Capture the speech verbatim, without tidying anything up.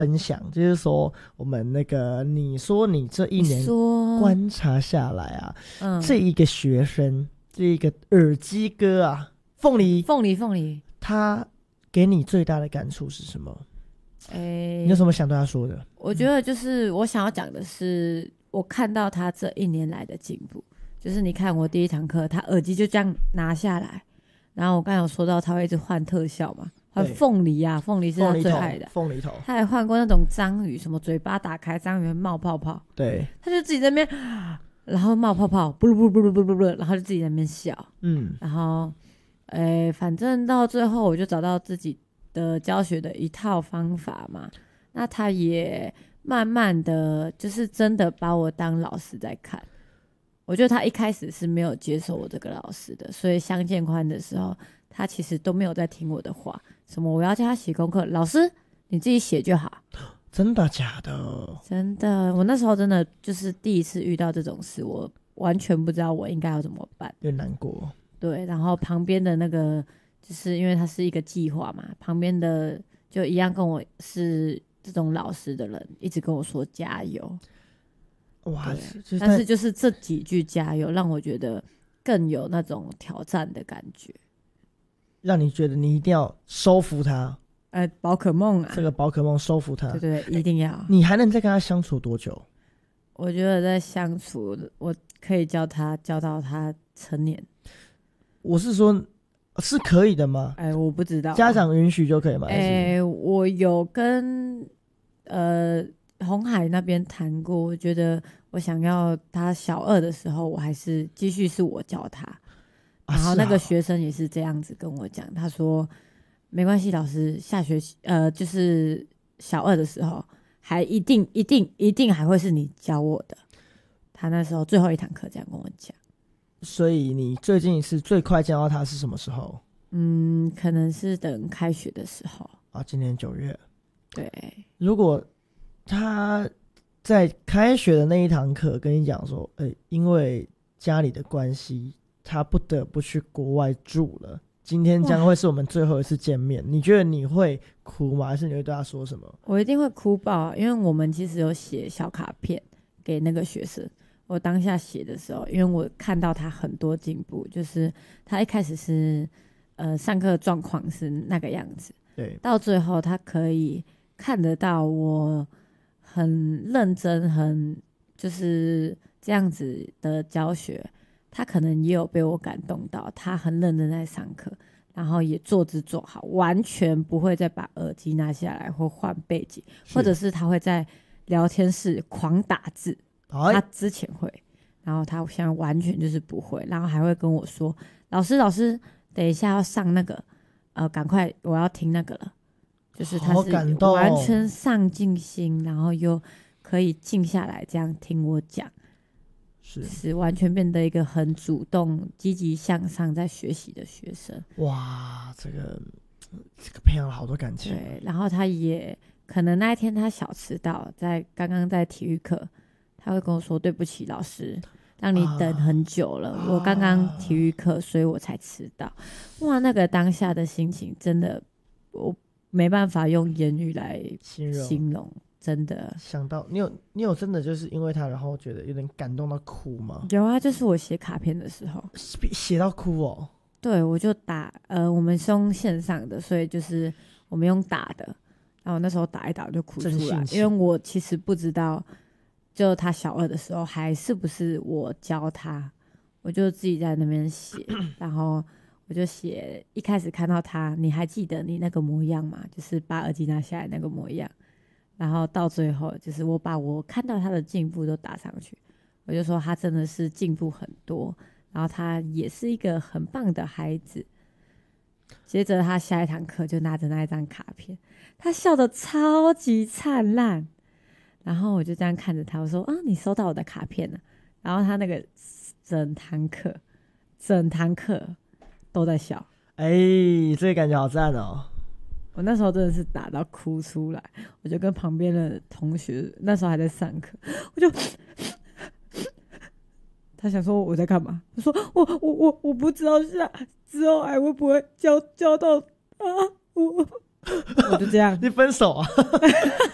分享，就是说我们那个你说你这一年观察下来啊，嗯、这一个学生，这一个耳机哥啊，凤梨凤梨凤梨， 他给你最大的感触是什么？ 欸、 你有什么想对他说的？ 我觉得就是我想要讲的是，我看到他这一年来的进步。就是你看我第一堂课，他耳机就这样拿下来，然后我刚才有说到他会一直换特效嘛，换凤梨啊，凤梨是他最爱的， 凤梨头， 他还换过那种章鱼，什么嘴巴打开，章鱼冒泡泡， 对， 他就自己在那边，然后冒泡泡，不噜不噜不噜不噜不噜，然后就自己在那边笑，嗯，然后，诶，反正到最后我就找到自己的教学的一套方法嘛，那他也慢慢的就是真的把我当老师在看。我觉得他一开始是没有接受我这个老师的，所以相见欢的时候他其实都没有在听我的话，什么我要叫他写功课，老师你自己写就好。 真的假的？ 真的，我那时候真的就是第一次遇到这种事，我完全不知道我应该要怎么办， 有点难过。 对，然后旁边的那个就是因为它是一个计划嘛，旁边的就一样跟我是这种老师的人一直跟我说加油。哇！就是但是就是这几句加油让我觉得更有那种挑战的感觉， 让你觉得你一定要收服他。 呃，宝可梦啊， 这个宝可梦收服他， 对对，一定要。 你还能再跟他相处多久？ 我觉得在相处，我可以教他教到他成年。 我是说，是可以的吗？ 哎，我不知道， 家长允许就可以吗？ 哎，我有跟呃。红海那边谈过，我觉得我想要他小二的时候，我还是继续是我教他， 啊、 然后那个学生也是这样子跟我讲，他说没关系，老师下学期呃就是小二的时候，还一定一定一定还会是你教我的。他那时候最后一堂课这样跟我讲。 所以你最近一次最快见到他是什么时候？ 嗯，可能是等开学的时候啊，今年九月。 对， 如果他在开学的那一堂课跟你讲说，欸，因为家里的关系，他不得不去国外住了，今天将会是我们最后一次见面，你觉得你会哭吗？还是你会对他说什么？ 我一定会哭爆，因为我们其实有写小卡片给那个学生，我当下写的时候，因为我看到他很多进步，就是他一开始是呃上课状况是那个样子， 对， 到最后他可以看得到我很认真，很就是这样子的教学，他可能也有被我感动到，他很认真在上课，然后也做字做好，完全不会再把耳机拿下来或换背景，或者是他会在聊天室狂打字，他之前会，然后他现在完全就是不会，然后还会跟我说，老师老师等一下要上那个呃赶快我要听那个了，就是他是完全上进心，然后又可以静下来这样听我讲，是是完全变得一个很主动积极向上在学习的学生。 哇，这个这个培养了好多感情。 对，然后他也可能那一天他小迟到，在刚刚在体育课他会跟我说对不起老师让你等很久了，啊、我刚刚体育课所以我才迟到。哇，那个当下的心情真的我没办法用言语来形容，形容真的。 想到你有你有真的就是因为他然后觉得有点感动到哭吗？ 有啊，就是我写卡片的时候写到哭哦。 对，我就打呃我们是用线上的，所以就是我们用打的，然后那时候打一打我就哭出来，因为我其实不知道就他小二的时候还是不是我教他，我就自己在那边写然后我就写一开始看到他，你还记得你那个模样吗？就是把耳机拿下来那个模样，然后到最后就是我把我看到他的进步都打上去，我就说他真的是进步很多，然后他也是一个很棒的孩子。接着他下一堂课就拿着那一张卡片，他笑得超级灿烂，然后我就这样看着他，我说啊，你收到我的卡片了。然后他那个整堂课整堂课都在笑。 哎，这个感觉好赞哦。 我那时候真的是打到哭出来，我就跟旁边的同学，那时候还在上课，我就他想说我在干嘛，我说我我我我不知道下之后还会不会教教到啊，我我就这样。 你分手啊